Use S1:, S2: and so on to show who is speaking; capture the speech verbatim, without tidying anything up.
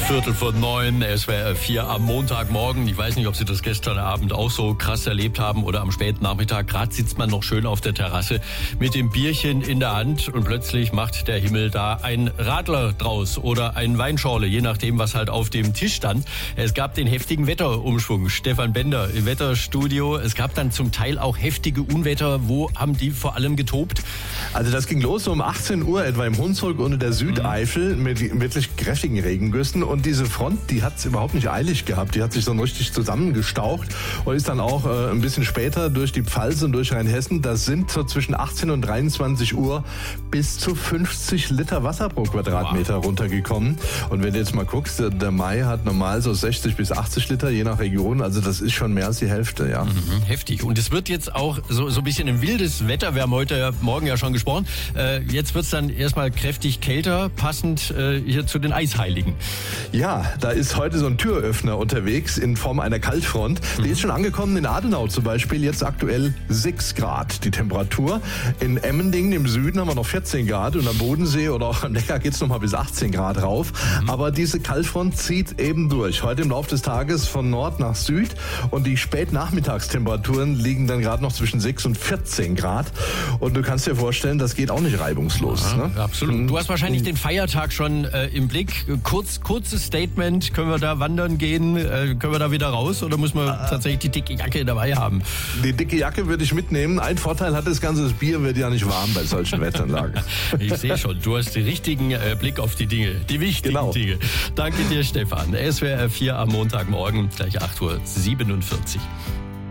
S1: Viertel vor neun, S W R vier am Montagmorgen. Ich weiß nicht, ob Sie das gestern Abend auch so krass erlebt haben oder am späten Nachmittag. Gerade sitzt man noch schön auf der Terrasse mit dem Bierchen in der Hand und plötzlich macht der Himmel da ein Radler draus oder ein Weinschorle, je nachdem, was halt auf dem Tisch stand. Es gab den heftigen Wetterumschwung. Stefan Bender im Wetterstudio. Es gab dann zum Teil auch heftige Unwetter. Wo haben die vor allem getobt?
S2: Also das ging los so um achtzehn Uhr etwa im Hunsrück und in der Südeifel mit wirklich kräftigen Regengüssen. Und diese Front, die hat es überhaupt nicht eilig gehabt. Die hat sich so richtig zusammengestaucht und ist dann auch äh, ein bisschen später durch die Pfalz und durch Rheinhessen. Das sind so zwischen achtzehn und dreiundzwanzig Uhr bis zu fünfzig Liter Wasser pro Quadratmeter wow. runtergekommen. Und wenn du jetzt mal guckst, der Mai hat normal so sechzig bis achtzig Liter, je nach Region. Also das ist schon mehr als die Hälfte, ja.
S1: Mhm, heftig. Und es wird jetzt auch so, so ein bisschen ein wildes Wetter. Wir haben heute ja, morgen ja schon gesprochen. Äh, jetzt wird es dann erstmal kräftig kälter, passend äh, hier zu den Eisheiligen.
S2: Ja, da ist heute so ein Türöffner unterwegs in Form einer Kaltfront. Die mhm. ist schon angekommen in Adenau zum Beispiel, jetzt aktuell sechs Grad die Temperatur. In Emmendingen im Süden haben wir noch vierzehn Grad und am Bodensee oder auch am Neckar geht es noch mal bis achtzehn Grad rauf. Mhm. Aber diese Kaltfront zieht eben durch. Heute im Laufe des Tages von Nord nach Süd und die Spätnachmittagstemperaturen liegen dann gerade noch zwischen sechs und vierzehn Grad. Und du kannst dir vorstellen, das geht auch nicht reibungslos.
S1: Ja,
S2: ne?
S1: Absolut. Du hast wahrscheinlich den Feiertag schon äh, im Blick. Kurz, kurzes Statement. Können wir da wandern gehen? Äh, können wir da wieder raus? Oder muss man äh, tatsächlich die dicke Jacke dabei haben?
S2: Die dicke Jacke würde ich mitnehmen. Ein Vorteil hat das ganze, das Bier wird ja nicht warm bei solchen Wetterlagen.
S1: Ich sehe schon, du hast den richtigen äh, Blick auf die Dinge. Die wichtigen
S2: genau.
S1: Dinge. Danke dir, Stefan. S W R vier am Montagmorgen, gleich acht Uhr siebenundvierzig.